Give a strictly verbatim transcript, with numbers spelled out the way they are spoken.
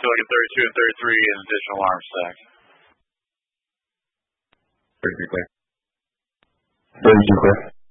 So like a thirty-two and thirty-three and additional arm stack. thirty-three clear. thirty-two clear.